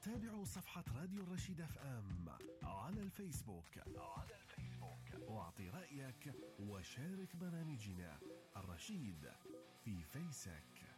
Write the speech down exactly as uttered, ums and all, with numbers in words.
تابعوا صفحة راديو الرشيد اف ام على الفيسبوك على الفيسبوك واعطي رأيك وشارك برامجنا. الرشيد في فيسك.